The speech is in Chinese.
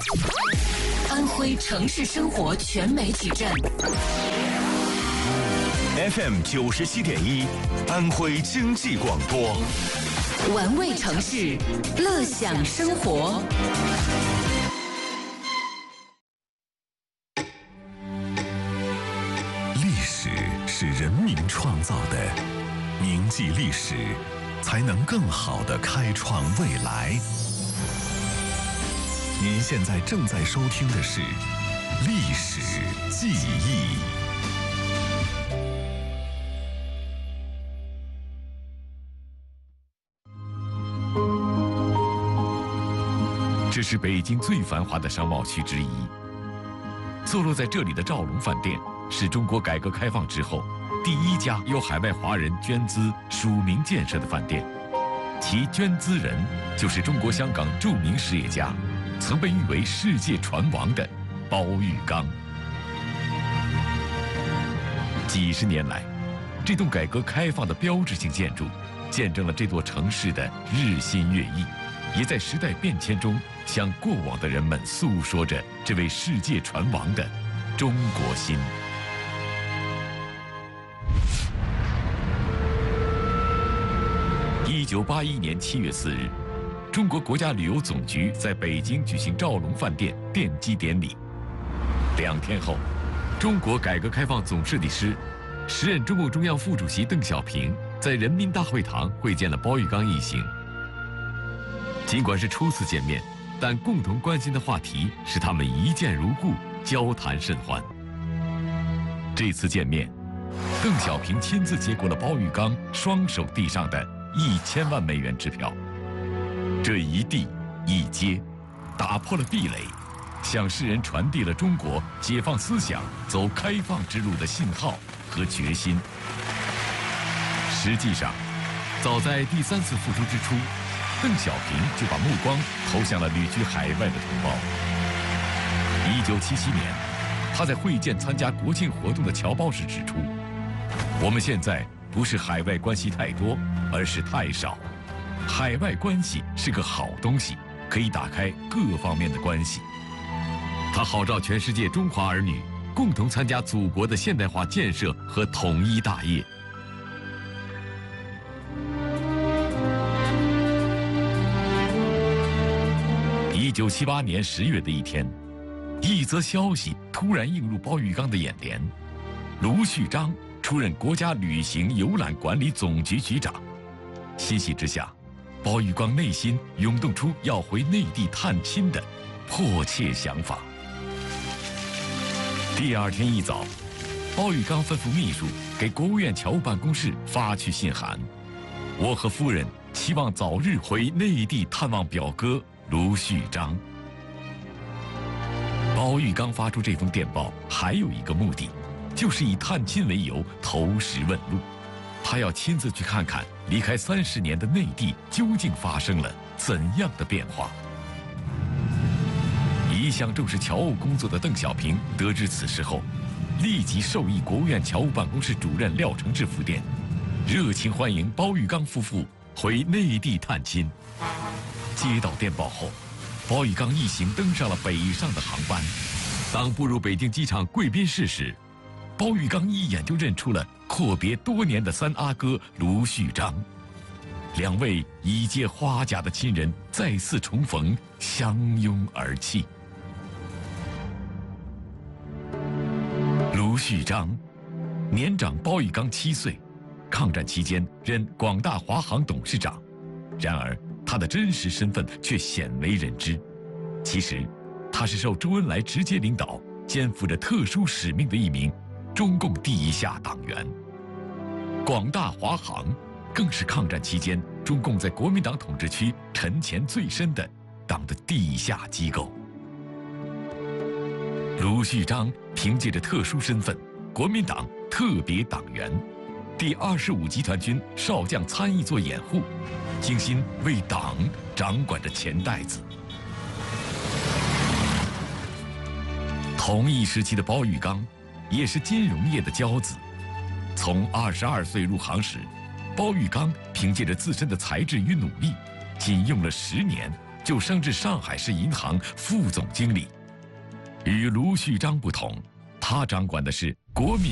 安徽城市生活全媒体站 FM 97.1，安徽经济广播， 玩味城市，乐享生活。 历史是人民创造的，铭记历史，才能更好地开创未来。您现在正在收听的是《历史记忆》。 这是北京最繁华的商贸区之一。坐落在这里的兆龙饭店，是中国改革开放之后第一家由海外华人捐资署名建设的饭店，其捐资人就是中国香港著名实业家，曾被誉为世界船王的包玉刚。几十年来，这栋改革开放的标志性建筑，见证了这座城市的日新月异，也在时代变迁中向过往的人们诉说着这位世界船王的中国心。1981年7月4日，中国国家旅游总局在北京举行兆龙饭店奠基典礼。2天后，中国改革开放总设计师、时任中共中央副主席邓小平在人民大会堂会见了包玉刚一行。尽管是初次见面，但共同关心的话题使他们一见如故，交谈甚欢。这次见面，邓小平亲自接过了包玉刚双手递上的1000万美元支票。这一递一接，打破了壁垒，向世人传递了中国解放思想、走开放之路的信号和决心。实际上，早在第3次复出之初，邓小平就把目光投向了旅居海外的同胞。1977年，他在会见参加国庆活动的侨胞时指出：“我们现在不是海外关系太多，而是太少。海外关系是个好东西，可以打开各方面的关系。”他号召全世界中华儿女共同参加祖国的现代化建设和统一大业。1978年10月的一天，一则消息突然映入包玉刚的眼帘：卢旭章出任国家旅行游览管理总局局长。欣喜之下，包玉刚内心涌动出要回内地探亲的迫切想法。第2天一早，包玉刚吩咐秘书给国务院侨务办公室发去信函：我和夫人期望早日回内地探望表哥卢旭章。包玉刚发出这封电报还有一个目的，就是以探亲为由投石问路。他要亲自去看看离开30年的内地究竟发生了怎样的变化。一向重视侨务工作的邓小平得知此事后，立即授意国务院侨务办公室主任廖承志复电，热情欢迎包玉刚夫妇回内地探亲。接到电报后，包玉刚一行登上了北上的航班。当步入北京机场贵宾室时，包玉刚一眼就认出了阔别多年的3阿哥卢旭章。2位已届花甲的亲人再次重逢，相拥而泣。卢旭章年长包玉刚7岁，抗战期间任广大华航董事长。然而他的真实身份却鲜为人知。其实，他是受周恩来直接领导、肩负着特殊使命的一名中共地下党员。广大华航更是抗战期间中共在国民党统治区沉潜最深的党的地下机构。卢旭章凭借着特殊身份，国民党特别党员，第25集团军少将参议做掩护，精心为党掌管着钱袋子。同一时期的包玉刚，也是金融业的骄子。从22岁入行时，包玉刚凭借着自身的才智与努力，仅用了10年， 就升至上海市银行副总经理。与卢旭章不同，他掌管的是国民